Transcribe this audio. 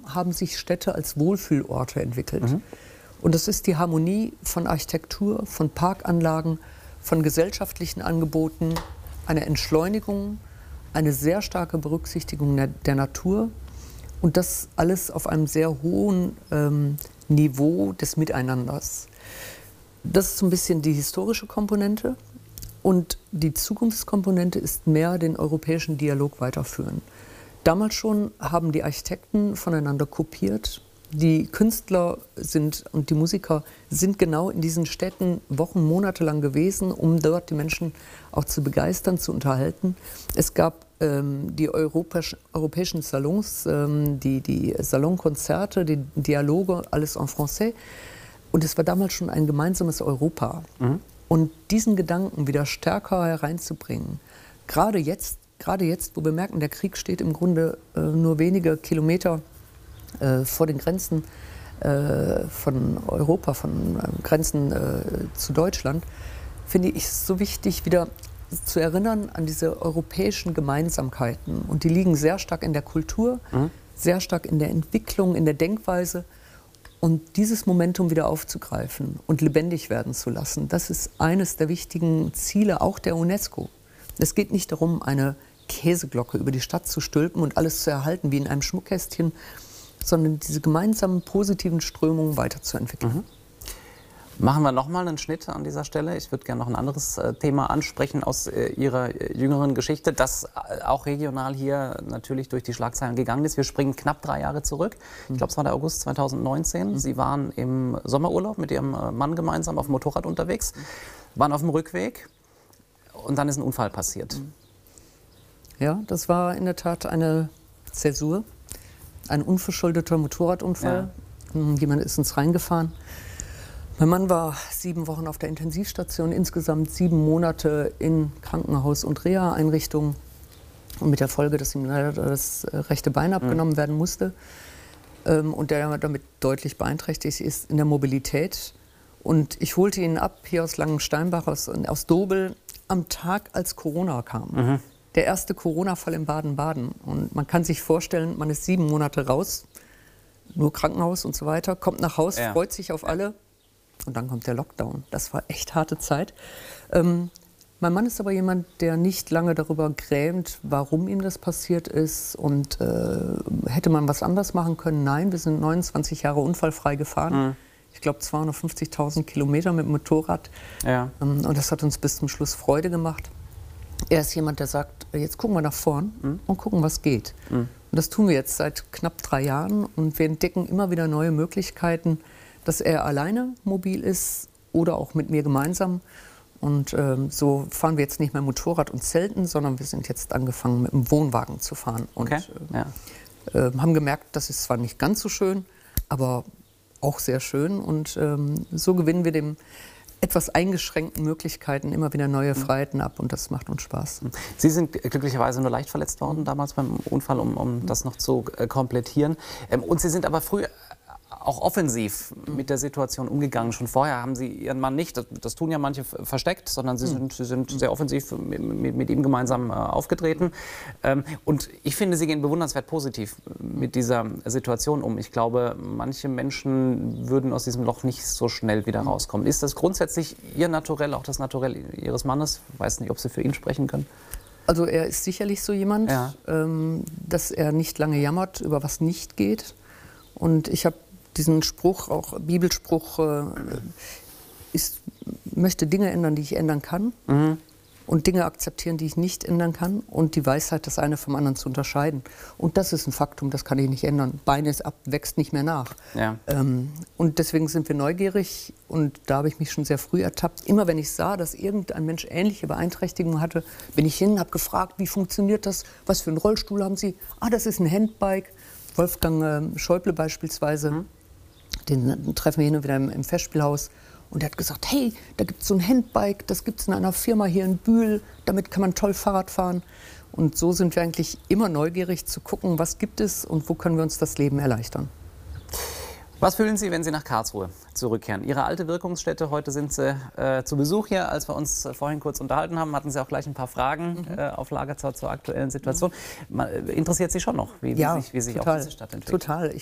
haben sich Städte als Wohlfühlorte entwickelt. Und das ist die Harmonie von Architektur, von Parkanlagen, von gesellschaftlichen Angeboten, eine Entschleunigung, eine sehr starke Berücksichtigung der Natur und das alles auf einem sehr hohen Niveau des Miteinanders. Das ist so ein bisschen die historische Komponente und die Zukunftskomponente ist mehr den europäischen Dialog weiterführen. Damals schon haben die Architekten voneinander kopiert. Die Künstler und die Musiker sind genau in diesen Städten Wochen, Monate lang gewesen, um dort die Menschen auch zu begeistern, zu unterhalten. Es gab die europäischen Salons, die Salonkonzerte, die Dialoge, alles en français. Und es war damals schon ein gemeinsames Europa. Und diesen Gedanken wieder stärker hereinzubringen, gerade jetzt, wo wir merken, der Krieg steht im Grunde nur wenige Kilometer vor den Grenzen von Europa, von Grenzen zu Deutschland, finde ich es so wichtig, wieder zu erinnern an diese europäischen Gemeinsamkeiten. Und die liegen sehr stark in der Kultur, sehr stark in der Entwicklung, in der Denkweise. Und dieses Momentum wieder aufzugreifen und lebendig werden zu lassen, das ist eines der wichtigen Ziele auch der UNESCO. Es geht nicht darum, eine Käseglocke über die Stadt zu stülpen und alles zu erhalten wie in einem Schmuckkästchen, sondern diese gemeinsamen positiven Strömungen weiterzuentwickeln. Machen wir nochmal einen Schnitt an dieser Stelle. Ich würde gerne noch ein anderes Thema ansprechen aus Ihrer jüngeren Geschichte, das auch regional hier natürlich durch die Schlagzeilen gegangen ist. Wir springen knapp 3 Jahre zurück. Ich glaube, es war der August 2019. Sie waren im Sommerurlaub mit Ihrem Mann gemeinsam auf dem Motorrad unterwegs, waren auf dem Rückweg und dann ist ein Unfall passiert. Ja, das war in der Tat eine Zäsur, ein unverschuldeter Motorradunfall. Jemand ist uns reingefahren. Mein Mann war 7 Wochen auf der Intensivstation, insgesamt 7 Monate in Krankenhaus- und Reha-Einrichtungen. Und mit der Folge, dass ihm leider das rechte Bein abgenommen werden musste. Und der damit deutlich beeinträchtigt ist in der Mobilität. Und ich holte ihn ab hier aus Langensteinbach, aus Dobel, am Tag, als Corona kam. Der erste Corona-Fall in Baden-Baden. Und man kann sich vorstellen, man ist 7 Monate raus, nur Krankenhaus und so weiter, kommt nach Haus, freut sich auf alle. Und dann kommt der Lockdown. Das war echt harte Zeit. Mein Mann ist aber jemand, der nicht lange darüber grämt, warum ihm das passiert ist. Und hätte man was anderes machen können? Nein, wir sind 29 Jahre unfallfrei gefahren. Ich glaube 250.000 Kilometer mit dem Motorrad. Und das hat uns bis zum Schluss Freude gemacht. Er ist jemand, der sagt, jetzt gucken wir nach vorn und gucken, was geht. Und das tun wir jetzt seit knapp 3 Jahren. Und wir entdecken immer wieder neue Möglichkeiten, dass er alleine mobil ist oder auch mit mir gemeinsam. Und so fahren wir jetzt nicht mehr Motorrad und Zelten, sondern wir sind jetzt angefangen, mit dem Wohnwagen zu fahren. Und haben gemerkt, das ist zwar nicht ganz so schön, aber auch sehr schön. Und so gewinnen wir dem etwas eingeschränkten Möglichkeiten immer wieder neue Freiheiten ab und das macht uns Spaß. Sie sind glücklicherweise nur leicht verletzt worden damals beim Unfall, um das noch zu komplettieren. Und Sie sind aber früh auch offensiv mit der Situation umgegangen. Schon vorher haben Sie Ihren Mann nicht, das tun ja manche versteckt, sondern Sie sind sehr offensiv mit ihm gemeinsam aufgetreten. Und ich finde, Sie gehen bewundernswert positiv mit dieser Situation um. Ich glaube, manche Menschen würden aus diesem Loch nicht so schnell wieder rauskommen. Ist das grundsätzlich Ihr Naturell, auch das Naturell Ihres Mannes? Ich weiß nicht, ob Sie für ihn sprechen können. Also er ist sicherlich so jemand, dass er nicht lange jammert, über was nicht geht. Und ich habe diesen Spruch, auch Bibelspruch, möchte Dinge ändern, die ich ändern kann und Dinge akzeptieren, die ich nicht ändern kann und die Weisheit, das eine vom anderen zu unterscheiden. Und das ist ein Faktum, das kann ich nicht ändern. Bein ist ab, wächst nicht mehr nach. Und deswegen sind wir neugierig und da habe ich mich schon sehr früh ertappt. Immer wenn ich sah, dass irgendein Mensch ähnliche Beeinträchtigungen hatte, bin ich hin, habe gefragt, wie funktioniert das, was für einen Rollstuhl haben Sie? Ah, das ist ein Handbike. Wolfgang Schäuble beispielsweise, den treffen wir hin und wieder im Festspielhaus. Und er hat gesagt, hey, da gibt es so ein Handbike, das gibt es in einer Firma hier in Bühl, damit kann man toll Fahrrad fahren. Und so sind wir eigentlich immer neugierig zu gucken, was gibt es und wo können wir uns das Leben erleichtern. Was fühlen Sie, wenn Sie nach Karlsruhe zurückkehren? Ihre alte Wirkungsstätte, heute sind Sie zu Besuch hier. Als wir uns vorhin kurz unterhalten haben, hatten Sie auch gleich ein paar Fragen auf Lager zur aktuellen Situation. Interessiert Sie schon noch, wie sich auch diese Stadt entwickelt? Total.